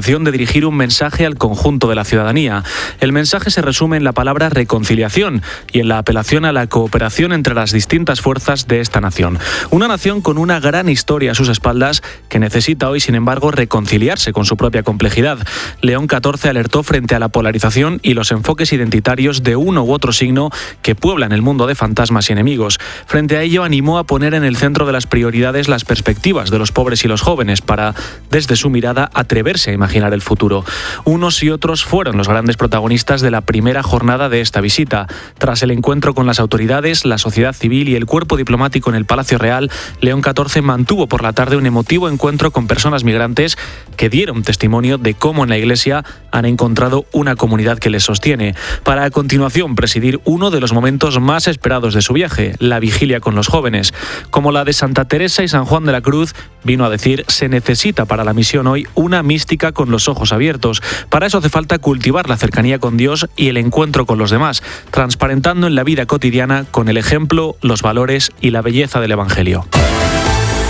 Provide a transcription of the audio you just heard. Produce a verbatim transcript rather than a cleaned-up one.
intención de dirigir un mensaje al conjunto de la ciudadanía. El mensaje se resume en la palabra reconciliación y en la apelación a la cooperación entre las distintas fuerzas de esta nación. Una nación con una gran historia a sus espaldas que necesita hoy, sin embargo, reconciliarse con su propia complejidad. León catorce alertó frente a la polarización y los enfoques identitarios de uno u otro signo que pueblan el mundo de fantasmas y enemigos. Frente a ello, animó a poner en el centro de las prioridades las perspectivas de los pobres y los jóvenes para, desde su mirada, atreverse a imaginar el futuro. Unos y otros fueron los grandes protagonistas de la primera jornada de esta visita. Tras el encuentro con las autoridades, la sociedad civil y el cuerpo diplomático en el Palacio Real, León catorce mantuvo por la tarde un emotivo encuentro con personas migrantes que dieron testimonio de cómo en la Iglesia han encontrado una comunidad que les sostiene, para a continuación presidir uno de los momentos más esperados de su viaje, la vigilia con los jóvenes. Como la de Santa Teresa y San Juan de la Cruz, vino a decir, se necesita para la misión hoy una mística con los ojos abiertos. Para eso hace falta cultivar la cercanía con Dios y el encuentro con los demás, transparentando en la vida cotidiana con el ejemplo, los valores y la belleza del Evangelio.